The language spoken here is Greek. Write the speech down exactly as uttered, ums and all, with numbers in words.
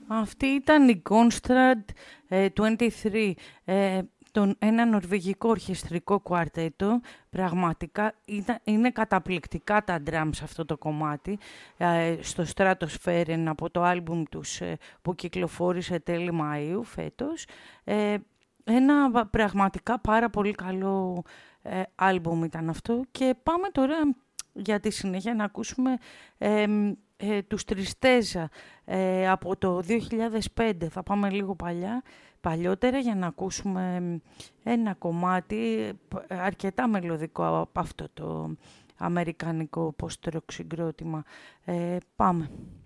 Αυτή ήταν η Konstrad ε, είκοσι τρία, ε, τον, ένα νορβηγικό ορχιστρικό κουαρτέτο. Πραγματικά ήταν, είναι καταπληκτικά τα drums σε αυτό το κομμάτι, ε, στο Stratosphere από το άλμπουμ τους ε, που κυκλοφόρησε τέλη Μαΐου φέτος. Ε, ένα πραγματικά πάρα πολύ καλό ε, άλμπουμ ήταν αυτό και πάμε τώρα για τη συνέχεια να ακούσουμε ε, ε, τους Τριστέζα ε, από το δύο χιλιάδες πέντε. Θα πάμε λίγο παλιά, παλιότερα για να ακούσουμε ένα κομμάτι αρκετά μελωδικό από αυτό το αμερικανικό post-rock συγκρότημα. Ε, πάμε.